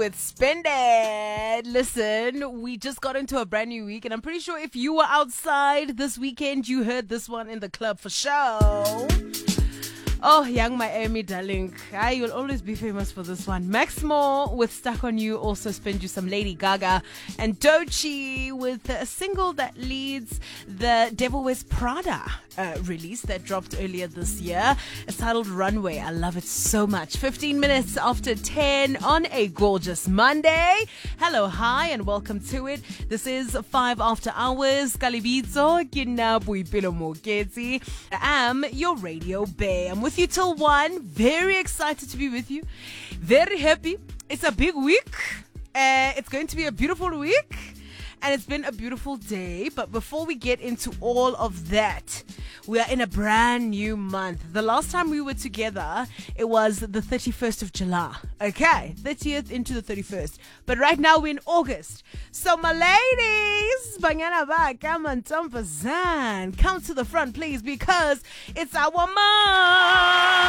with Spend It. Listen, we just got into a brand new week, and I'm pretty sure if you were outside this weekend, you heard this one in the club for sure. Oh, Young Miami, darling. You'll always be famous for this one. Max Moore with Stuck on You also spent you some Lady Gaga. And Doechii with a single that leads the Devil Wears Prada release that dropped earlier this year. It's titled Runway. I love it so much. 15 minutes after 10 on a gorgeous Monday. Hello, hi, and welcome to it. This is 5 after hours. Kalibitso, Kina Boipelo Moketsi. I am your radio bae. I'm with you till 1. Very excited to be with you. Very happy. It's a big week. It's going to be a beautiful week. And it's been a beautiful day. But before we get into all of that, we are in a brand new month. The last time we were together, it was the 31st of July. Okay, 30th into the 31st. But right now we're in August. So my ladies, Banyana Ba, come on, Tompazan, come to the front, please, because it's our month.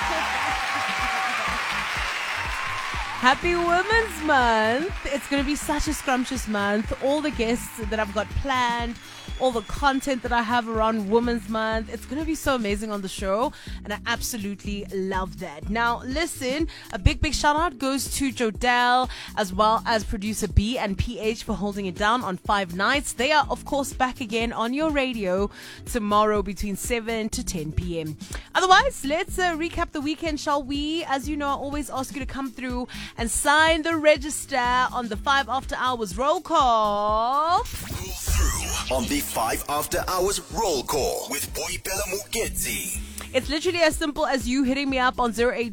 Happy Women's Month. It's going to be such a scrumptious month. All the guests that I've got planned, all the content that I have around Women's Month. It's going to be so amazing on the show, and I absolutely love that. Now, listen, a big shout out goes to Jodelle, as well as producer B and PH for holding it down on 5 nights. They are, of course, back again on your radio tomorrow between 7 to 10 p.m. Otherwise, let's recap the weekend, shall we? As you know, I always ask you to come through and sign the register on the 5 After Hours roll call. On the 5 After Hours roll call with Boipelo Moketsi. It's literally as simple as you hitting me up on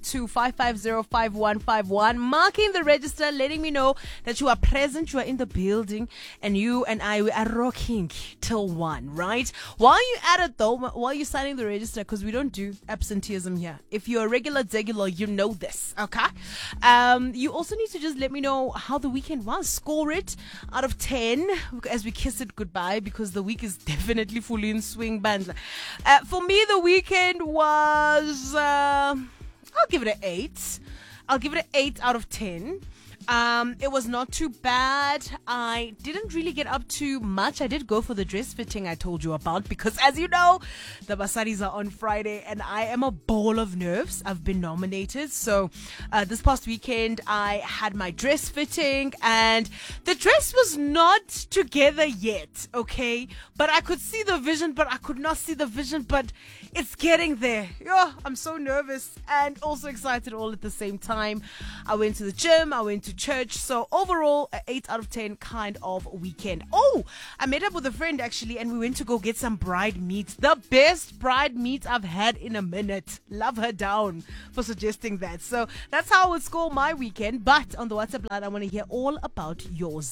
082-550-5151, marking the register, letting me know that you are present, you are in the building, and you and I, we are rocking till 1, right? While you at it though, while you're signing the register, because we don't do absenteeism here. If you're a regular degular, you know this, okay? You also need to just let me know how the weekend was. Score it out of 10 as we kiss it goodbye, because the week is definitely fully in swing, Bandla. For me, the weekend was, I'll give it an 8. I'll give it an 8 out of 10. It was not too bad. I didn't really get up to much. I did go for the dress fitting I told you about, because as you know, the Basaris are on Friday and I am a ball of nerves. I've been nominated. So this past weekend I had my dress fitting, and the dress was not together yet, okay? But I could see the vision, but I could not see the vision, but it's getting there. I'm so nervous and also excited all at the same time. I went to the gym, I went to church. So overall, an 8 out of 10 kind of weekend. Oh, I met up with a friend actually, and we went to go get some bride meat. The best bride meat I've had in a minute. Love her down for suggesting that. So that's how I would score my weekend. But on the WhatsApp line, I want to hear all about yours.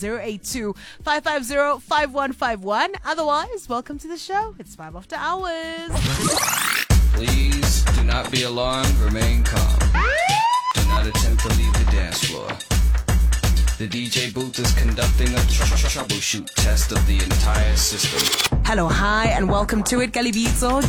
082-550-5151. Otherwise, welcome to the show. It's 5 After Hours. Please do not be alarmed. Remain calm. Do not attempt to leave the dance floor. The DJ booth is conducting a troubleshoot test of the entire system. Hello, hi, and welcome to it. Kalibitso,